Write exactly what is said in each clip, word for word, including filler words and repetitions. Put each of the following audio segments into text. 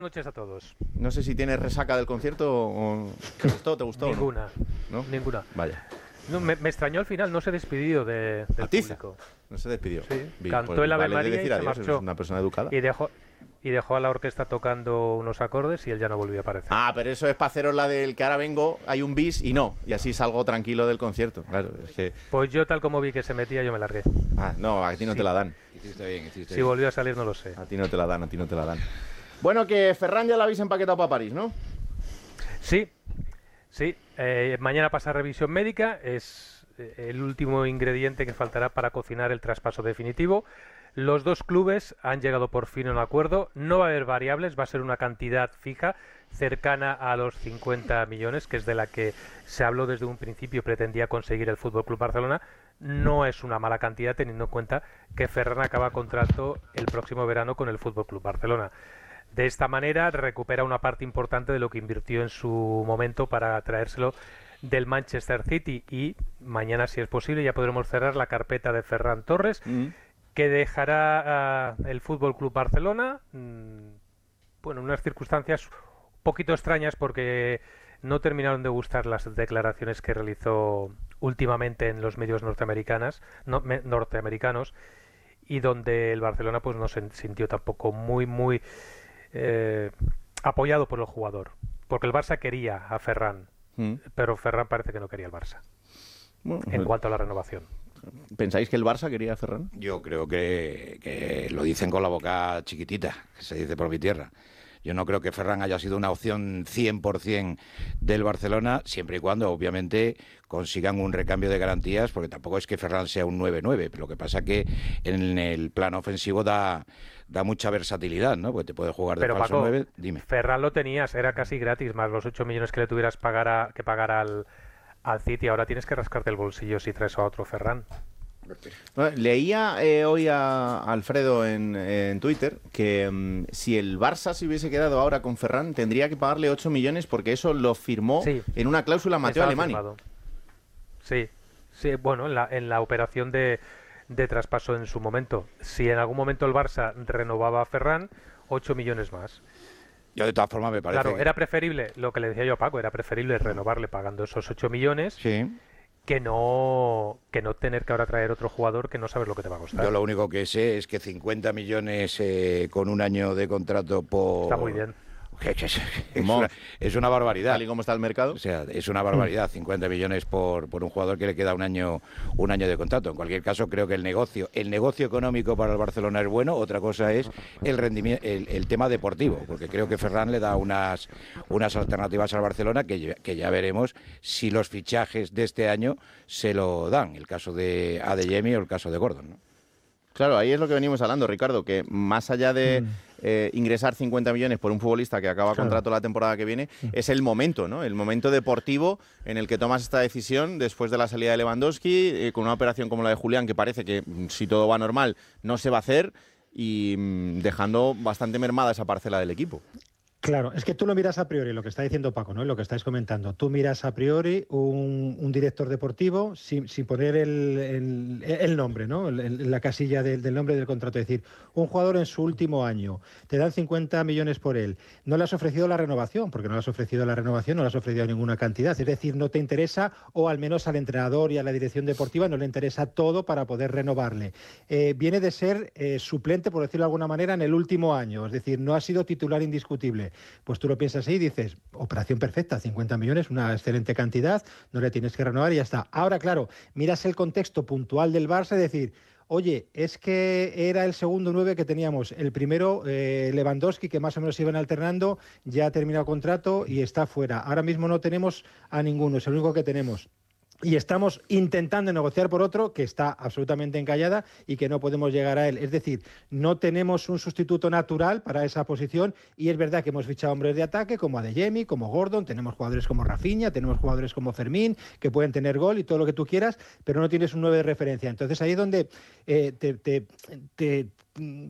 Noches a todos. No sé si tienes resaca del concierto o... ¿Te gustó? ¿Te gustó? Ninguna. ¿No? Ninguna. Vaya. No, me, me extrañó al final, no se despidió de, del Atiza. público. No se despidió. Sí. Vi, Cantó pues, el Ave vale de María decir y se adiós, marchó. es una persona educada. Y dejó, y dejó a la orquesta tocando unos acordes y él ya no volvió a aparecer. Ah, pero eso es para haceros la del que ahora vengo, hay un bis y no. Y así salgo tranquilo del concierto. Claro, es que... Pues yo, tal como vi que se metía, yo me largué. Ah, no, a ti no Sí. te la dan. Hiciste bien, hiciste Si bien. volvió a salir, no lo sé. A ti no te la dan, a ti no te la dan. Bueno, que Ferran ya la habéis empaquetado para París, ¿no? Sí, sí. Eh, mañana pasa revisión médica. Es eh, el último ingrediente que faltará para cocinar el traspaso definitivo. Los dos clubes han llegado por fin a un acuerdo. No va a haber variables, va a ser una cantidad fija cercana a los cincuenta millones, que es de la que se habló desde un principio, pretendía conseguir el Fútbol Club Barcelona. No es una mala cantidad teniendo en cuenta que Ferran acaba contrato el próximo verano con el Fútbol Club Barcelona. De esta manera recupera una parte importante de lo que invirtió en su momento para traérselo del Manchester City, y mañana, si es posible, ya podremos cerrar la carpeta de Ferran Torres, Mm. que dejará uh, el Fútbol Club Barcelona, mmm, bueno, en unas circunstancias un poquito extrañas, porque no terminaron de gustar las declaraciones que realizó últimamente en los medios norteamericanas, no, me, norteamericanos, y donde el Barcelona pues no se sintió tampoco muy muy eh, apoyado por el jugador, porque el Barça quería a Ferran, Mm. pero Ferran parece que no quería el Barça Bueno, en cuanto a la renovación. ¿pensáis que el Barça quería a Ferran? Yo creo que, que lo dicen con la boca chiquitita, que se dice por mi tierra. Yo no creo que Ferran haya sido una opción cien por ciento del Barcelona, siempre y cuando, obviamente, consigan un recambio de garantías, porque tampoco es que Ferran sea un nueve nueve, pero lo que pasa que en el plano ofensivo da, da mucha versatilidad, ¿no? Porque te puede jugar de Pero falso Paco, nueve. Dime. Ferran lo tenías, era casi gratis, más los ocho millones que le tuvieras pagar a, que pagar al, al City. Ahora tienes que rascarte el bolsillo si traes a otro Ferran. Bueno, leía eh, hoy a Alfredo en, en Twitter que mm, si el Barça se hubiese quedado ahora con Ferran, tendría que pagarle ocho millones, porque eso lo firmó Sí. en una cláusula Mateo Estaba Alemany. firmado. Sí, sí, bueno, en la, en la operación de, de traspaso en su momento. Si en algún momento el Barça renovaba a Ferran, ocho millones más. Yo, de todas formas, me parece... Claro, era preferible, lo que le decía yo a Paco, era preferible renovarle pagando esos ocho millones Sí. que no que no tener que ahora traer otro jugador que no sabes lo que te va a costar. Yo lo único que sé es que cincuenta millones eh, con un año de contrato por... Está muy bien. Es, es una, es una barbaridad. Tal y como está el mercado. O sea, es una barbaridad, cincuenta millones por, por un jugador que le queda un año un año de contrato. En cualquier caso, creo que el negocio el negocio económico para el Barcelona es bueno. Otra cosa es el rendimiento, el, el tema deportivo, porque creo que Ferran le da unas unas alternativas al Barcelona que, ya- que ya veremos si los fichajes de este año se lo dan. El caso de Adeyemi o el caso de Gordon, ¿no? Claro, ahí es lo que venimos hablando, Ricardo, que más allá de eh, ingresar cincuenta millones por un futbolista que acaba Claro. contrato la temporada que viene, es el momento, ¿no? El momento deportivo en el que tomas esta decisión después de la salida de Lewandowski, eh, con una operación como la de Julián, que parece que, mm, si todo va normal, no se va a hacer, y mm, dejando bastante mermada esa parcela del equipo. Claro, es que tú lo miras a priori, lo que está diciendo Paco, ¿no? Lo que estáis comentando. Tú miras a priori un, un director deportivo sin, sin poner el, el, el nombre, ¿no? El- el- la casilla del, del nombre del contrato. Es decir, un jugador en su último año, te dan cincuenta millones por él, no le has ofrecido la renovación, porque no le has ofrecido la renovación, no le has ofrecido ninguna cantidad. Es decir, no te interesa, o al menos al entrenador y a la dirección deportiva no le interesa todo para poder renovarle. Eh, viene de ser eh, suplente, por decirlo de alguna manera, en el último año. Es decir, no ha sido titular indiscutible. Pues tú lo piensas ahí y dices, operación perfecta, cincuenta millones, una excelente cantidad, no le tienes que renovar y ya está. Ahora, claro, miras el contexto puntual del Barça y decir, oye, es que era el segundo nueve que teníamos. El primero, eh, Lewandowski, que más o menos iban alternando, ya ha terminado contrato y está fuera. Ahora mismo no tenemos a ninguno, es el único que tenemos. Y estamos intentando negociar por otro que está absolutamente encallada y que no podemos llegar a él. Es decir, no tenemos un sustituto natural para esa posición, y es verdad que hemos fichado hombres de ataque como Adeyemi, como Gordon, tenemos jugadores como Rafinha, tenemos jugadores como Fermín que pueden tener gol y todo lo que tú quieras, pero no tienes un nueve de referencia. Entonces ahí es donde eh, te... te, te te-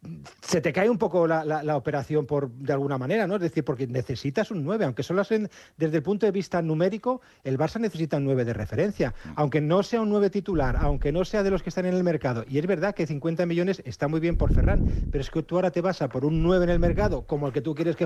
se te cae un poco la, la, la operación por de alguna manera, ¿no? Es decir, porque necesitas un nueve, aunque solo en, desde el punto de vista numérico, el Barça necesita un nueve de referencia, aunque no sea un nueve titular, aunque no sea de los que están en el mercado. Y es verdad que cincuenta millones está muy bien por Ferran, pero es que tú ahora te vas a por un nueve en el mercado, como el que tú quieres que